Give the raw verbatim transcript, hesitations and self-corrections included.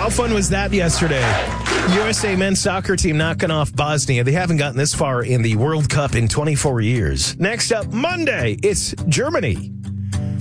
How fun was that yesterday? U S A men's soccer team knocking off Bosnia. They haven't gotten this far in the World Cup in twenty-four years. Next up, Monday, it's Germany